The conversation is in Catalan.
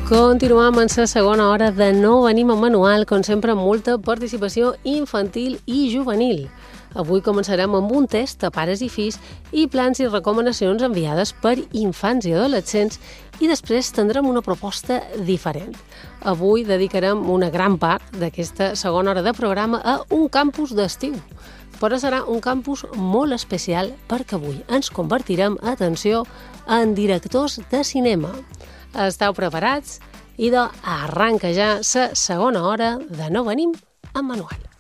Continuem en la segona hora de No venim amb manual, com sempre amb molta participació infantil i juvenil. Avui començarem amb un test a pares i fills i plans i recomanacions enviades per infants i adolescents i després tindrem una proposta diferent. Avui dedicarem una gran part d'aquesta segona hora de programa a un campus d'estiu, però serà un campus molt especial perquè avui ens convertirem, atenció, en directors de cinema. Esteu preparats? Idò, arranca ja la segona hora de No venim amb manual.